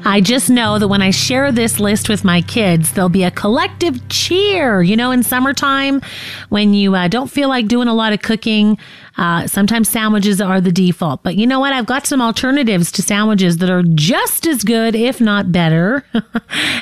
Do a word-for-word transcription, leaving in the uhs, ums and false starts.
I just know that when I share this list with my kids, there'll be a collective cheer. You know, in summertime, when you uh, don't feel like doing a lot of cooking, uh, sometimes sandwiches are the default. But you know what? I've got some alternatives to sandwiches that are just as good, if not better.